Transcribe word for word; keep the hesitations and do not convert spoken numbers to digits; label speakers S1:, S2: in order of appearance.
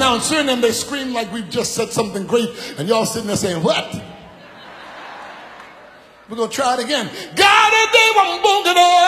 S1: announcer, and then they scream like we've just said something great, and y'all sitting there saying, what? We're going to try it again. God, they won't